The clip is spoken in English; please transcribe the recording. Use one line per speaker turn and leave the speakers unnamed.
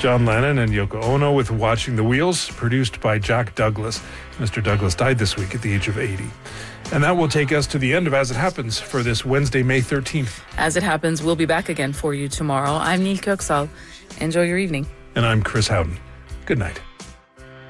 John Lennon and Yoko Ono with Watching the Wheels, produced by Jack Douglas. Mr. Douglas died this week at the age of 80. And that will take us to the end of As It Happens for this Wednesday, May 13th.
As It Happens, we'll be back again for you tomorrow. I'm Neil Köksal. Enjoy your evening.
And I'm Chris Howden. Good night.